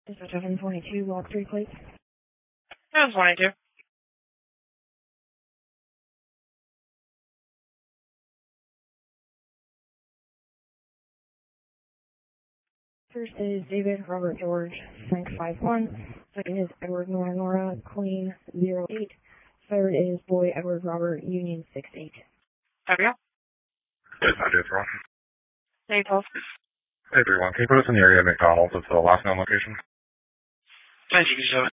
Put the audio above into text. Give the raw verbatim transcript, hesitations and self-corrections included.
This is seven twenty-two, Block three, please. seven twenty-two. First is David Robert George, Frank five one. Second is Edward Nora Nora, Queen zero eight. Third is Boy Edward Robert, Union six eight. There we go. Yes, I did, Ron. Hey, twelve. Hey, everyone. Can you put us in the area of McDonald's? It's the last known location. Thank you,